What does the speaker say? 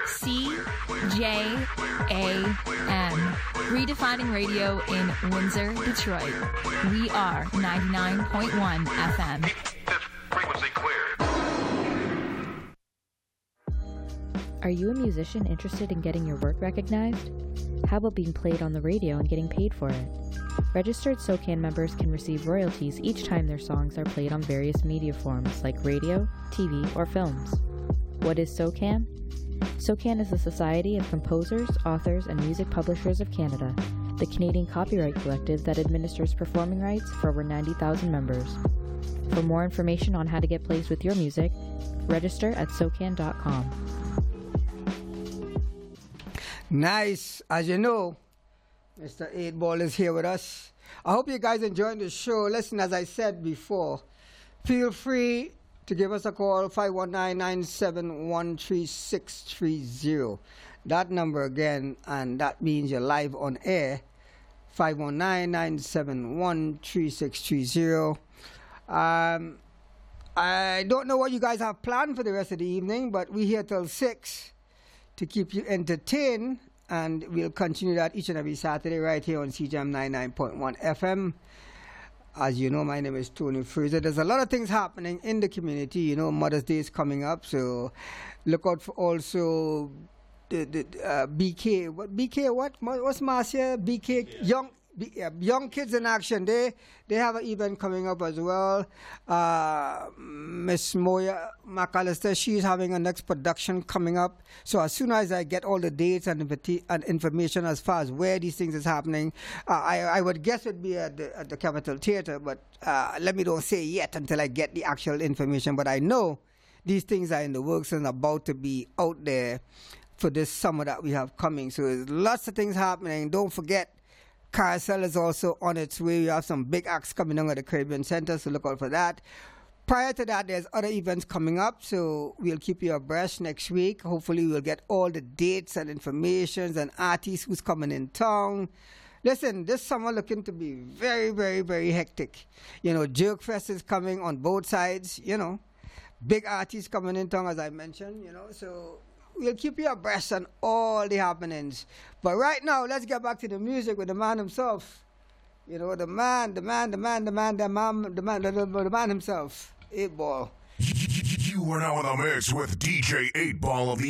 Redefining radio in Windsor, Detroit. We are 99.1 FM. Frequency cleared. Are you a musician interested in getting your work recognized? How about being played on the radio and getting paid for it? Registered SOCAN members can receive royalties each time their songs are played on various media forms like radio, TV, or films. What is SOCAN? SOCAN is the Society of Composers, Authors, and Music Publishers of Canada, the Canadian copyright collective that administers performing rights for over 90,000 members. For more information on how to get placed with your music, register at SOCAN.com. Nice. As you know, Mr. 8Ball is here with us. I hope you guys enjoying the show. Listen, as I said before, feel free to give us a call, 519-971-3630. That number again, and that means you're live on air, 519-971-3630. I don't know what you guys have planned for the rest of the evening, but we're here till 6 to keep you entertained, and we'll continue that each and every Saturday right here on CJAM 99.1 FM. As you know, my name is Tony Fraser. There's a lot of things happening in the community. You know, Mother's Day is coming up, so look out for also the BK. What's Marcia? BK Young Kids in Action. They have an event coming up as well. Miss Moya McAllister, she's having a next production coming up. So as soon as I get all the dates and information as far as where these things is happening, I would guess it would be at the Capitol Theatre, but let me don't say yet until I get the actual information. But I know these things are in the works and about to be out there for this summer that we have coming. So there's lots of things happening. Don't forget, Carousel is also on its way. We have some big acts coming on at the Caribbean Center, so look out for that. Prior to that, there's other events coming up, so we'll keep you abreast next week. Hopefully, we'll get all the dates and information and artists who's coming in town. Listen, this summer looking to be very, very, very hectic. You know, Jerk Fest is coming on both sides, you know. Big artists coming in town, as I mentioned, you know, so we'll keep you abreast on all the happenings. But right now, let's get back to the music with the man himself. You know, the man himself, 8Ball. You are now in the mix with DJ 8Ball of the